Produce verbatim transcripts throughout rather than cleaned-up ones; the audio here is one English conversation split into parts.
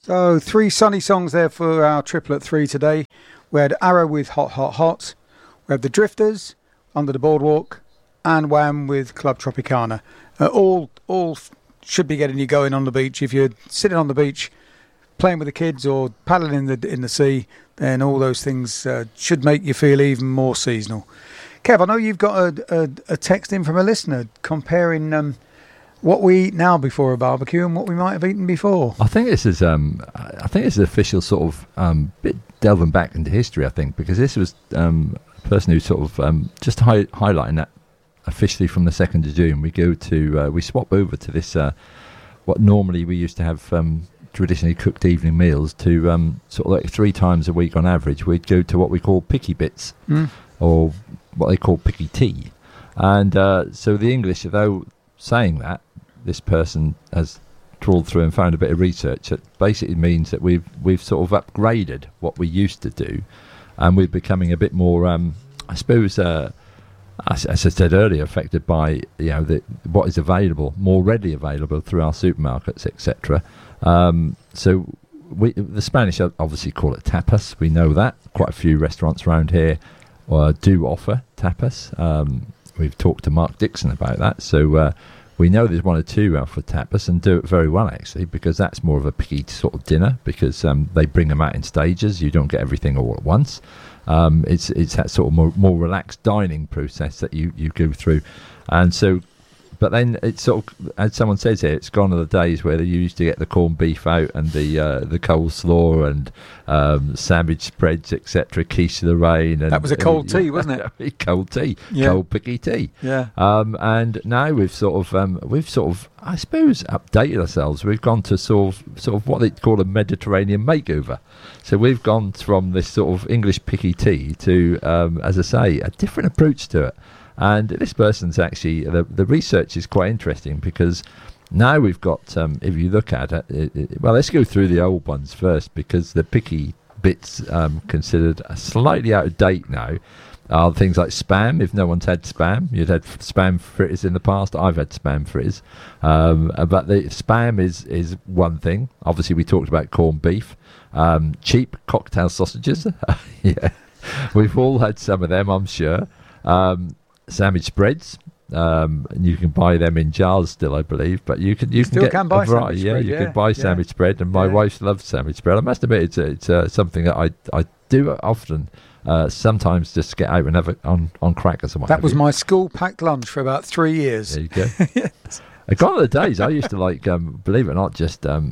So three sunny songs there for our triple at three today. We had Arrow with Hot Hot Hot. We have the Drifters, Under the Boardwalk, and Wham with Club Tropicana. Uh, all all f- should be getting you going on the beach. If you're sitting on the beach playing with the kids or paddling in the in the sea, then all those things uh, should make you feel even more seasonal. Kev, I know you've got a, a, a text in from a listener comparing um, what we eat now before a barbecue and what we might have eaten before. I think this is um, I think it's an official sort of um, bit delving back into history, I think, because this was um, a person who sort of um, just hi- highlighting that officially from the second of June we go to uh, we swap over to this uh, what normally we used to have um, traditionally cooked evening meals to um, sort of like three times a week on average. We'd go to what we call picky bits mm. or what they call picky tea, and uh, so the English, though saying that, this person has trawled through and found a bit of research that basically means that we've we've sort of upgraded what we used to do, and we're becoming a bit more um, I suppose uh, as, as I said earlier, affected by you know the, what is available, more readily available through our supermarkets, etc. Um, so we, the Spanish obviously call it tapas. We know that quite a few restaurants around here uh, do offer tapas. Um, we've talked to Mark Dixon about that, so uh, we know there's one or two out for tapas and do it very well, actually, because that's more of a picky sort of dinner, because um, they bring them out in stages. You don't get everything all at once. Um, it's it's that sort of more, more relaxed dining process that you, you go through. And so, but then it's sort of, as someone says here, it's gone are the days where you used to get the corned beef out and the uh, the coleslaw and um, sandwich spreads, et cetera, quiche de Lorraine. And that was a cold uh, tea, wasn't it? Cold tea, yeah. Cold picky tea. Yeah. Um, and now we've sort of um, we've sort of I suppose updated ourselves. We've gone to sort of sort of what they call a Mediterranean makeover. So we've gone from this sort of English picky tea to, um, as I say, a different approach to it. And this person's actually, the, the research is quite interesting, because now we've got, um, if you look at it, it, it, well, let's go through the old ones first, because the picky bits um, considered slightly out of date now are things like Spam. If no one's had Spam, you'd had Spam fritters in the past. I've had Spam fritters. Um, but the Spam is, is one thing. Obviously, we talked about corned beef. Um, cheap cocktail sausages. Yeah, we've all had some of them, I'm sure. Um, sandwich spreads. Um, and you can buy them in jars still, I believe, but you can you still can get can buy a variety. Yeah, spread, you yeah, can buy yeah. sandwich spread, and my yeah. wife loves sandwich spread. I must admit, it's a, it's uh, something that I I do often. Uh, sometimes just get out and have it on on crackers and what. That was you. my school packed lunch for about three years. There you go. Yes. Gone are the days. I used to like, um, believe it or not, just um,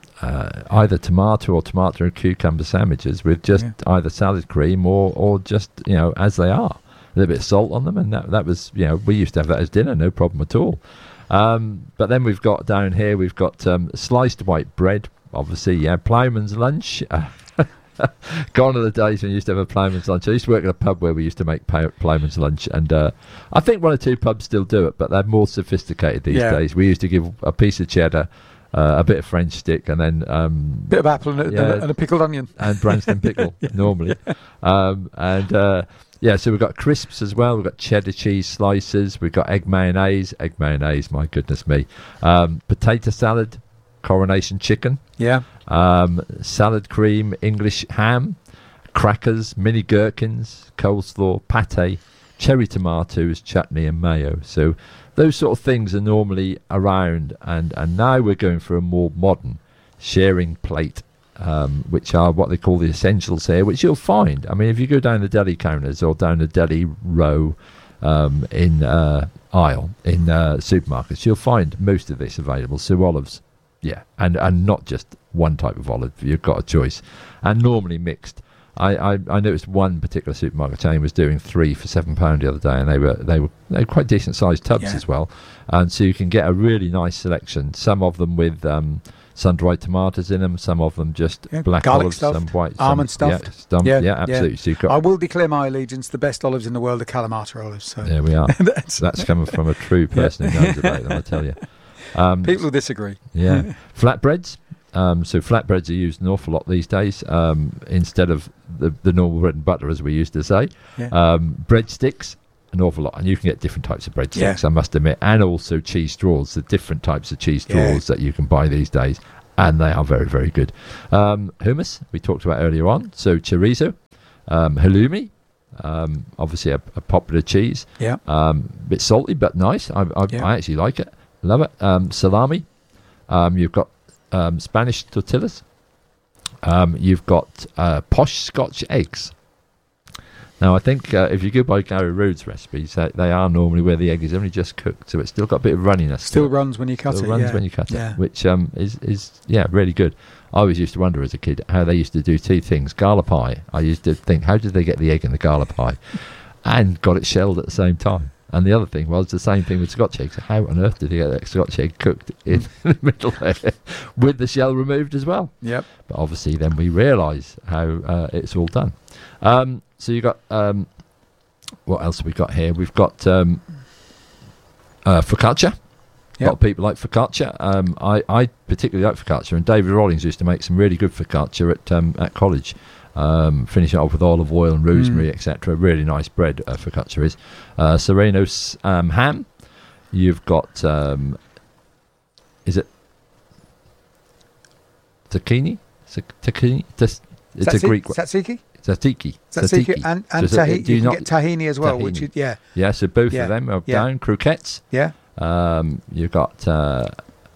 uh, either tomato or tomato and cucumber sandwiches with just Yeah. either salad cream or or just you know as they are. A little bit of salt on them, and that that was, you know, we used to have that as dinner, no problem at all. Um, but then we've got down here, we've got um, sliced white bread, obviously, yeah, ploughman's lunch. Gone are the days when you used to have a ploughman's lunch. I used to work at a pub where we used to make ploughman's lunch, and uh, I think one or two pubs still do it, but they're more sophisticated these Yeah. days. We used to give a piece of cheddar, uh, a bit of French stick, and then um, Bit of apple and a, yeah, and a pickled onion. and Branston pickle, Yeah. normally. Um, and uh, yeah, so we've got crisps as well. We've got cheddar cheese slices. We've got egg mayonnaise. Egg mayonnaise, my goodness me. Um, potato salad, coronation chicken. Yeah. Um, salad cream, English ham, crackers, mini gherkins, coleslaw, pate, cherry tomatoes, chutney and mayo. So those sort of things are normally around, and, and now we're going for a more modern sharing plate, um, which are what they call the essentials here, which you'll find. I mean, if you go down the deli counters or down the deli row um, in uh, aisle in uh, supermarkets, you'll find most of this available. So olives, yeah, and, and not just one type of olive. You've got a choice, and normally mixed. I, I, I noticed one particular supermarket chain was doing three for seven pound the other day, and they were they were they were quite decent sized tubs Yeah. as well, and so you can get a really nice selection. Some of them with um, sun dried tomatoes in them, some of them just Yeah, black garlic olives, stuffed, some white, almond some, stuffed. Yeah, stum- Yeah, yeah, yeah. absolutely. So you've got, I will declare my allegiance. The best olives in the world are Kalamata olives. So there we are. that's, That's coming from a true person who knows about them, I tell you. Um, people will disagree. Yeah, flatbreads. Um, so flatbreads are used an awful lot these days, um, instead of the, the normal bread and butter, as we used to say. Yeah. Um, breadsticks, an awful lot, and you can get different types of breadsticks, Yeah. I must admit, and also cheese straws. The different types of cheese straws Yeah. that you can buy these days, and they are very, very good. Um, hummus, we talked about earlier on. So chorizo, um, halloumi, um, obviously a, a popular cheese. Yeah. Um, bit salty, but nice. I, I, Yeah. I actually like it. Love it. Um, salami. Um, you've got um, Spanish tortillas. Um, you've got uh, posh Scotch eggs. Now, I think uh, if you go by Gary Rhodes recipes, they, they are normally where the egg is only just cooked, so it's still got a bit of runniness. Still to it. runs when you cut Still it. runs yeah. when you cut Yeah. it, which um, is, is, yeah, really good. I always used to wonder as a kid how they used to do two things. Gala pie, I used to think, how did they get the egg in the gala pie? And got it shelled at the same time. And the other thing was the same thing with Scotch eggs. How on earth did they get that Scotch egg cooked in the middle there with the shell removed as well? Yep. But obviously then we realise how uh, it's all done. Um, so you got... Um, what else have we got here? We've got um, uh, focaccia. A lot of people like focaccia. Um, I, I particularly like focaccia, and David Rawlings used to make some really good focaccia at um, at college. Um, finish it off with olive oil and rosemary, Mm. et cetera. Really nice bread. Uh, focaccia is uh, Serrano's um, ham. You've got um, is it zucchini? Zucchini? It's a Tzatziki? Greek word. Tzatziki? Tzatziki. Tzatziki and, and So is it- tahini. do You, you can not- get tahini as well, which tahini. is, yeah, Yeah, so both Yeah, of them are yeah. down. Croquettes. yeah, Um, you've got uh,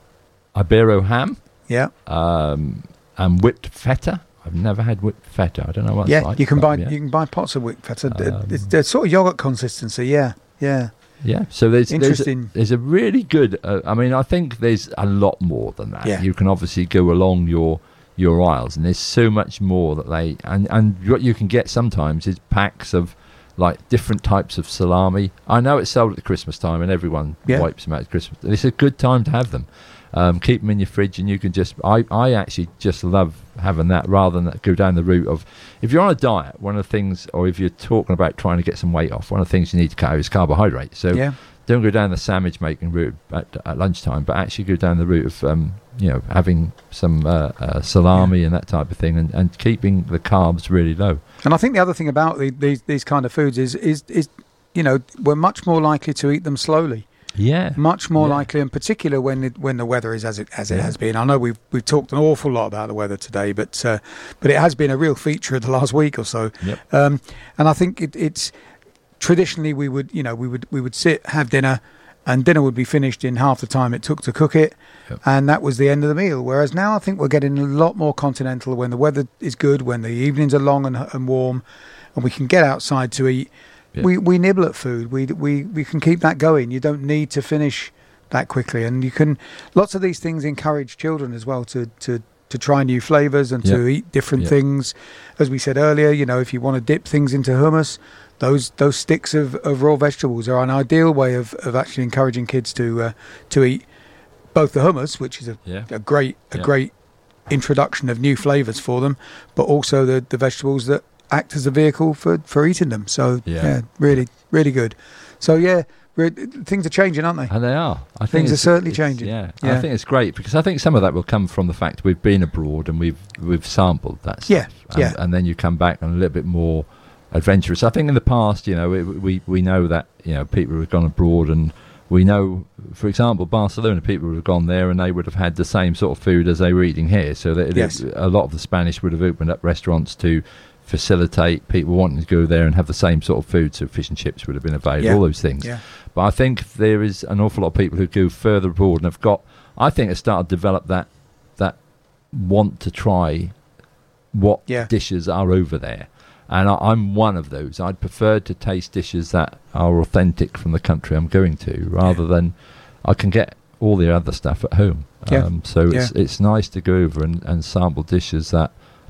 Ibero ham yeah. um, and whipped feta. I've never had whipped feta. I don't know what Yeah, it's like. you can buy but yeah. you can buy pots of whipped feta. Um, it's, they're sort of yogurt consistency. Yeah, yeah. Yeah, so there's there's a, Interesting. there's a really good. Uh, I mean, I think there's a lot more than that. Yeah. You can obviously go along your your aisles, and there's so much more that they and and what you can get sometimes is packs of like different types of salami. I know it's sold at the Christmas time, and everyone Yeah. wipes them out at Christmas. It's a good time to have them. Um, keep them in your fridge, and you can just. I, I actually just love having that rather than go down the route of. If you're on a diet, one of the things, or if you're talking about trying to get some weight off, one of the things you need to cut out is carbohydrate. So Yeah. don't go down the sandwich making route at, at lunchtime, but actually go down the route of um, you know having some uh, uh, salami and that type of thing, and, and keeping the carbs really low. And I think the other thing about the, these these kind of foods is is is you know we're much more likely to eat them slowly. Yeah, Much more Yeah. likely, in particular when it, when the weather is as it as it Yeah. has been. I know we've we've talked an awful lot about the weather today, but uh, but it has been a real feature of the last week or so. Yep. Um, and I think it, it's traditionally we would you know we would we would sit, have dinner, and dinner would be finished in half the time it took to cook it, Yep. and that was the end of the meal. Whereas now I think we're getting a lot more continental when the weather is good, when the evenings are long and, and warm, and we can get outside to eat. Yeah. We we nibble at food. We we we can keep that going. You don't need to finish that quickly, and you can. Lots of these things encourage children as well to to to try new flavors and to Yeah. eat different Yeah. things. As we said earlier, you know, if you want to dip things into hummus, those those sticks of, of raw vegetables are an ideal way of, of actually encouraging kids to uh, to eat both the hummus, which is a, Yeah. a great a Yeah. great introduction of new flavors for them, but also the the vegetables that act as a vehicle for, for eating them. So Yeah. yeah, really, really good. So yeah, re- things are changing, aren't they? And they are. I think Things are it's- certainly it's- changing. Yeah. Yeah. I think it's great because I think some of that will come from the fact we've been abroad and we've we've sampled that stuff. Yeah, And, yeah. and then you come back and a little bit more adventurous. I think in the past, you know, we we, we know that you know people have gone abroad and we know, for example, Barcelona, people would have gone there and they would have had the same sort of food as they were eating here. So that Yes. a lot of the Spanish would have opened up restaurants to facilitate people wanting to go there and have the same sort of food. So fish and chips would have been available, Yeah. all those things. Yeah. But I think there is an awful lot of people who go further abroad and have got, I think, have started to develop that that want to try what Yeah. dishes are over there. And I, I'm one of those. I'd prefer to taste dishes that are authentic from the country I'm going to, rather than I can get all the other stuff at home. Yeah. Um, so it's it's nice to go over and, and sample dishes that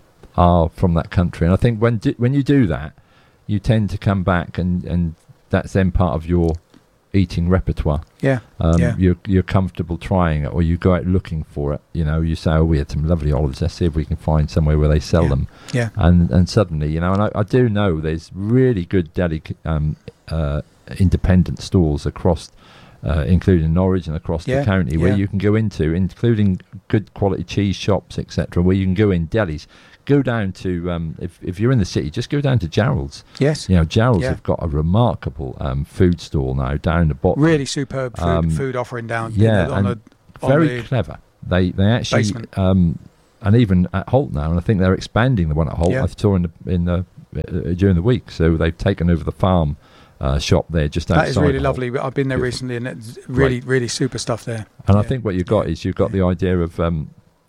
are from that country. And I think when di- when you do that, you tend to come back and, and that's then part of your eating repertoire. Yeah. Um, Yeah. You're you're comfortable trying it, or you go out looking for it. You know, you say, "Oh, we had some lovely olives. Let's see if we can find somewhere where they sell Yeah. them." Yeah. And and suddenly, you know, and I, I do know there's really good deli um, uh, independent stores across, uh, including Norwich and across Yeah, the county, where yeah. you can go into, including good quality cheese shops, et cetera, where you can go in delis. Go down to um, if if you're in the city, just go down to Gerald's. Yes. You know, Gerald's Yeah. have got a remarkable um, food stall now down the bottom. Really superb food, Um, food offering down. yeah, on and the, on very the, clever, they they actually um, and even at Holt now, and I think they're expanding the one at Holt. Yeah. I saw in the in the uh, during the week, so they've taken over the farm uh, shop there just outside. That is really Holt. lovely. I've been there Beautiful. recently, and it's really, Great. really super stuff there. And yeah. I think what you've got is you've got the idea of um,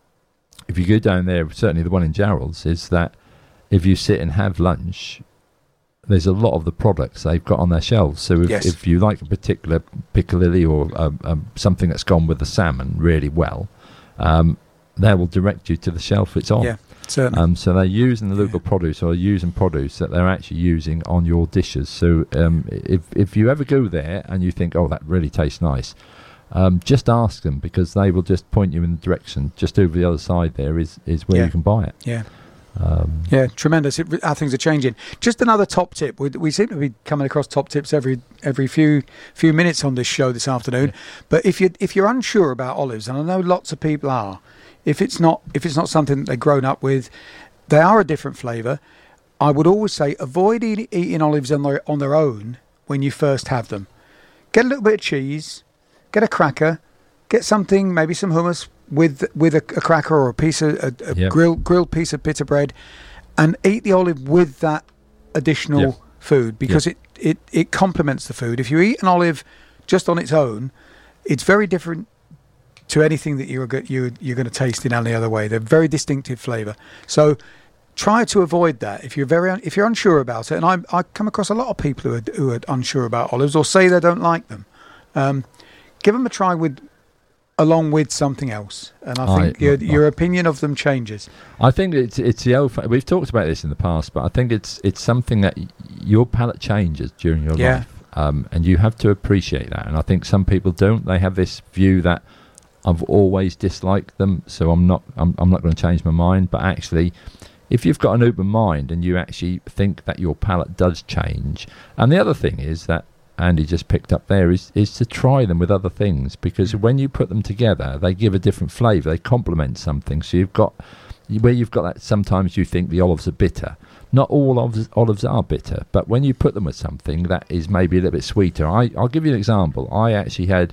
if you go down there, certainly the one in Gerald's, is that if you sit and have lunch, there's a lot of the products they've got on their shelves. So if, Yes. if you like a particular piccalilli or um, um, something that's gone with the salmon really well, um, they will direct you to the shelf it's on. Yeah, certainly. Um, so they're using the local Yeah. produce or using produce that they're actually using on your dishes. So um, if if you ever go there and you think, oh, that really tastes nice, um, just ask them, because they will just point you in the direction. Just over the other side there is, is where Yeah. you can buy it. yeah. Um, Yeah, tremendous. It, how things are changing. Just another top tip. We, we seem to be coming across top tips every every few few minutes on this show this afternoon. But if you if you're unsure about olives, and I know lots of people are, if it's not if it's not something that they've grown up with, they are a different flavour. I would always say avoid eat, eating olives on their on their own when you first have them. Get a little bit of cheese, get a cracker, get something, maybe some hummus with with a, a cracker or a piece of a, a Yep. grilled grilled piece of pita bread, and eat the olive with that additional Yep. food, because it, it, it complements the food. If you eat an olive just on its own, it's very different to anything that you're go- you you're going to taste in any other way. They're very distinctive flavour. So try to avoid that if you're very un- if you're unsure about it. And I I come across a lot of people who are who are unsure about olives or say they don't like them. Um, give them a try with. Along with something else, and I think I- your, I- your opinion of them changes. I think it's it's the old. fa- We've talked about this in the past, but I think it's it's something that y- your palate changes during your Yeah. life, um, and you have to appreciate that. And I think some people don't. They have this view that I've always disliked them, so I'm not I'm I'm not going to change my mind. But actually, if you've got an open mind and you actually think that your palate does change, and the other thing is that Andy just picked up there is is to try them with other things, because when you put them together, they give a different flavour. They complement something. So you've got where you've got that. Sometimes you think the olives are bitter. Not all olives, olives are bitter, but when you put them with something that is maybe a little bit sweeter. I, I'll give you an example. I actually had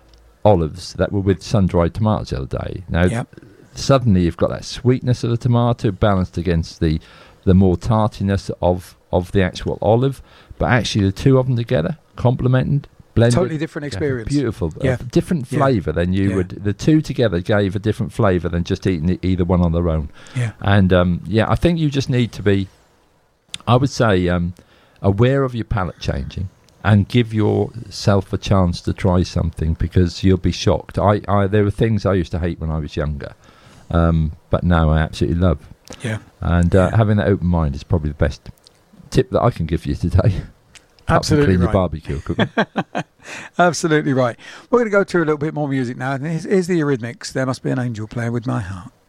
olives that were with sun-dried tomatoes the other day. Now, Yep. suddenly you've got that sweetness of the tomato balanced against the the more tartiness of of the actual olive, but actually the two of them together complemented, blended, Totally different gave a experience. beautiful, Yeah. a different Yeah. flavour than you Yeah. would. The two together gave a different flavour than just eating e- either one on their own. Yeah. And um, yeah, I think you just need to be, I would say, um, aware of your palate changing and give yourself a chance to try something, because you'll be shocked. I, I there were things I used to hate when I was younger, um, but now I absolutely love. Yeah. And uh, Yeah. having that open mind is probably the best tip that I can give you today. Apart from Absolutely clean your right. barbecue equipment. Absolutely right. We're going to go through a little bit more music now. Here's, here's the Eurythmics. There Must Be an Angel Playing With My Heart.